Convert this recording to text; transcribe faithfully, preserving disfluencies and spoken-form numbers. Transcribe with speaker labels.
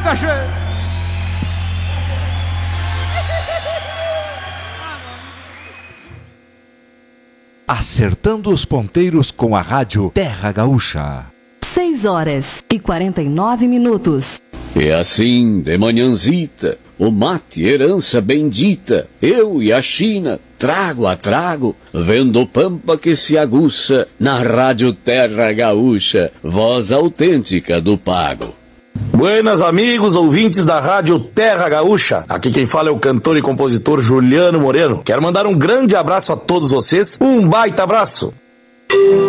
Speaker 1: cachê.
Speaker 2: Acertando os ponteiros com a rádio Terra Gaúcha.
Speaker 3: Seis horas e quarenta e nove minutos.
Speaker 4: E assim, de manhãzita, o mate, herança bendita, eu e a China, trago a trago, vendo o pampa que se aguça, na rádio Terra Gaúcha, voz autêntica do pago.
Speaker 5: Buenas amigos, ouvintes da rádio Terra Gaúcha. Aqui quem fala é o cantor e compositor Juliano Moreno. Quero mandar um grande abraço a todos vocês, um baita abraço.